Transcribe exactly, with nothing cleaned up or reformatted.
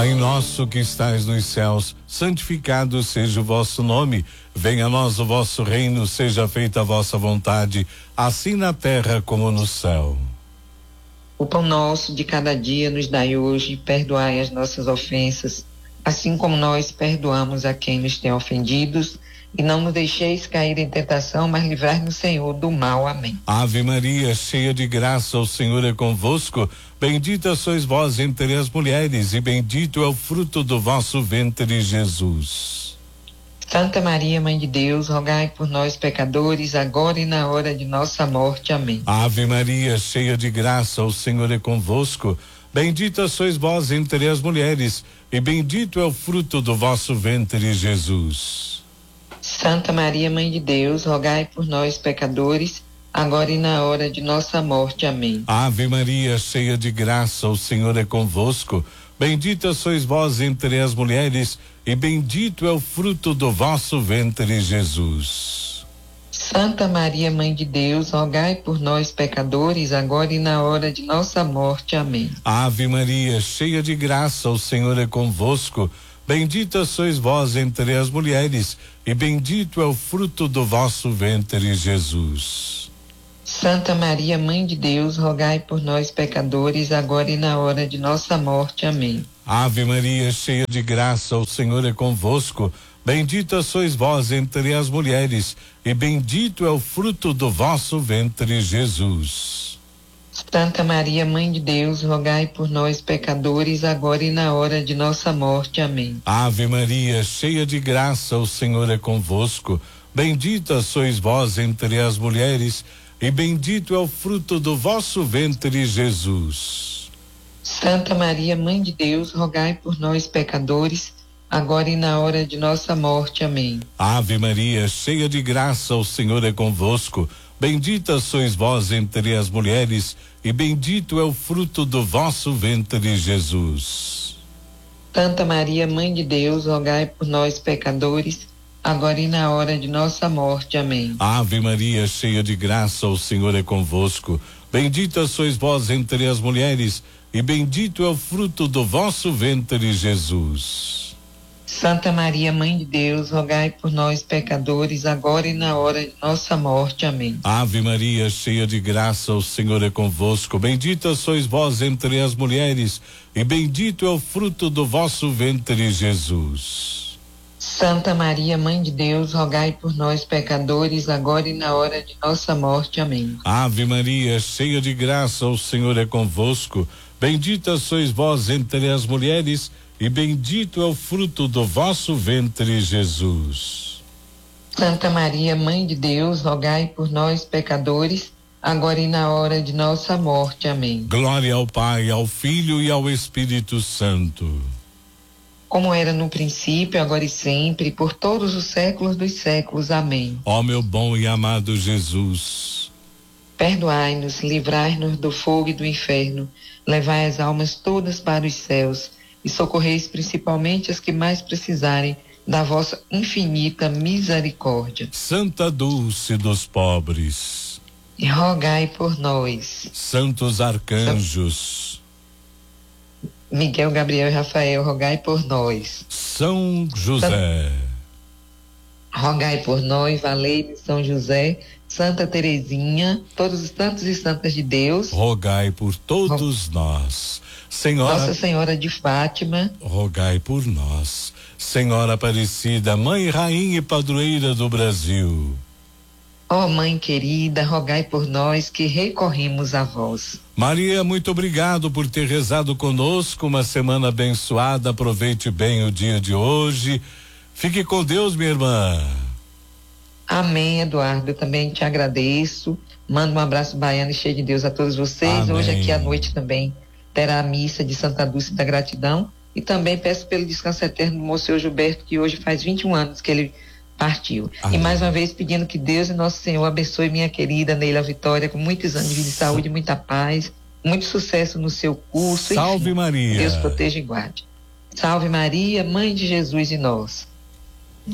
Pai nosso que estais nos céus, santificado seja o vosso nome. Venha a nós o vosso reino, seja feita a vossa vontade, assim na terra como no céu. O pão nosso de cada dia nos dai hoje, perdoai as nossas ofensas, assim como nós perdoamos a quem nos tem ofendidos, e não nos deixeis cair em tentação, mas livrai-nos, Senhor, do mal. Amém. Ave Maria, cheia de graça, o Senhor é convosco. Bendita sois vós entre as mulheres, e bendito é o fruto do vosso ventre, Jesus. Santa Maria, Mãe de Deus, rogai por nós, pecadores, agora e na hora de nossa morte. Amém. Ave Maria, cheia de graça, o Senhor é convosco. Bendita sois vós entre as mulheres, e bendito é o fruto do vosso ventre, Jesus. Santa Maria, Mãe de Deus, rogai por nós, pecadores, agora e na hora de nossa morte. Amém. Ave Maria, cheia de graça, o Senhor é convosco. Bendita sois vós entre as mulheres, e bendito é o fruto do vosso ventre, Jesus. Santa Maria, Mãe de Deus, rogai por nós, pecadores, agora e na hora de nossa morte. Amém. Ave Maria, cheia de graça, o Senhor é convosco. Bendita sois vós entre as mulheres, e bendito é o fruto do vosso ventre, Jesus. Santa Maria, Mãe de Deus, rogai por nós, pecadores, agora e na hora de nossa morte. Amém. Ave Maria, cheia de graça, o Senhor é convosco. Bendita sois vós entre as mulheres, e bendito é o fruto do vosso ventre, Jesus. Santa Maria, Mãe de Deus, rogai por nós, pecadores, agora e na hora de nossa morte. Amém. Ave Maria, cheia de graça, o Senhor é convosco. Bendita sois vós entre as mulheres, e bendito é o fruto do vosso ventre, Jesus. Santa Maria, Mãe de Deus, rogai por nós, pecadores, agora e na hora de nossa morte. Amém. Ave Maria, cheia de graça, o Senhor é convosco. Bendita sois vós entre as mulheres, e bendito é o fruto do vosso ventre, Jesus. Santa Maria, Mãe de Deus, rogai por nós, pecadores, agora e na hora de nossa morte. Amém. Ave Maria, cheia de graça, o Senhor é convosco. Bendita sois vós entre as mulheres, e bendito é o fruto do vosso ventre, Jesus. Santa Maria, Mãe de Deus, rogai por nós, pecadores, agora e na hora de nossa morte. Amém. Ave Maria, cheia de graça, o Senhor é convosco. Bendita sois vós entre as mulheres, e bendito é o fruto do vosso ventre, Jesus. Santa Maria, Mãe de Deus, rogai por nós, pecadores, agora e na hora de nossa morte. Amém. Ave Maria, cheia de graça, o Senhor é convosco. Bendita sois vós entre as mulheres, e bendito é o fruto do vosso ventre, Jesus. Santa Maria, Mãe de Deus, rogai por nós, pecadores, agora e na hora de nossa morte. Amém. Glória ao Pai, ao Filho e ao Espírito Santo. Como era no princípio, agora e sempre, por todos os séculos dos séculos. Amém. Ó meu bom e amado Jesus, perdoai-nos, livrai-nos do fogo e do inferno, levai as almas todas para os céus, e socorreis principalmente as que mais precisarem da vossa infinita misericórdia. Santa Dulce dos pobres, e rogai por nós. Santos arcanjos, Miguel, Gabriel e Rafael, rogai por nós. São José, rogai por nós. Valei-me São José, Santa Teresinha, todos os santos e santas de Deus, rogai por todos Ro... nós. Senhora, Nossa Senhora de Fátima, rogai por nós. Senhora Aparecida, Mãe, Rainha e Padroeira do Brasil, ó Mãe querida, rogai por nós que recorremos a vós. Maria, muito obrigado por ter rezado conosco, uma semana abençoada, aproveite bem o dia de hoje, fique com Deus, minha irmã. Amém, Eduardo, eu também te agradeço, mando um abraço baiano e cheio de Deus a todos vocês. Amém. Hoje aqui à noite também terá a missa de Santa Dulce da Gratidão, e também peço pelo descanso eterno do Monsenhor Gilberto, que hoje faz vinte e um anos que ele partiu. Amém. E mais uma vez pedindo que Deus e Nosso Senhor abençoe minha querida Neila Vitória com muitos anos de vida e saúde, muita paz, muito sucesso no seu curso. Salve enfim, Maria. Deus proteja e guarde. Salve Maria, Mãe de Jesus e nós.